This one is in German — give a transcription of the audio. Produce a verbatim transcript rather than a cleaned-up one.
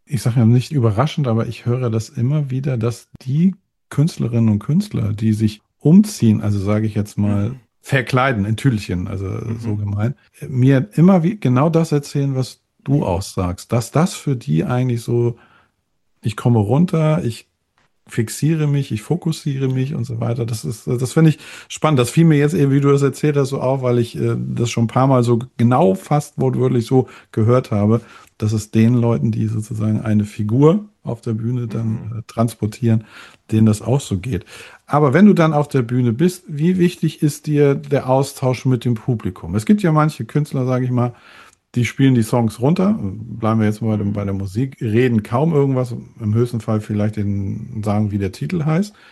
ich sage ja nicht überraschend, aber ich höre das immer wieder, dass die Künstlerinnen und Künstler, die sich umziehen, also sage ich jetzt mal, Mhm. verkleiden in Tüdelchen, also so Mhm. gemeint, mir immer wie genau das erzählen, was du auch sagst, dass das für die eigentlich so, ich komme runter, ich fixiere mich, ich fokussiere Ja. mich und so weiter. Das ist, das finde ich spannend. Das fiel mir jetzt eben, wie du das erzählt hast, so auf, weil ich äh, das schon ein paar Mal so genau fast wortwörtlich so gehört habe, dass es den Leuten, die sozusagen eine Figur auf der Bühne Mhm. dann äh, transportieren, denen das auch so geht. Aber wenn du dann auf der Bühne bist, wie wichtig ist dir der Austausch mit dem Publikum? Es gibt ja manche Künstler, sage ich mal, die spielen die Songs runter, bleiben wir jetzt mal bei, dem- bei Mhm. der Musik, reden kaum irgendwas, im höchsten Fall vielleicht den, sagen, wie der Titel heißt.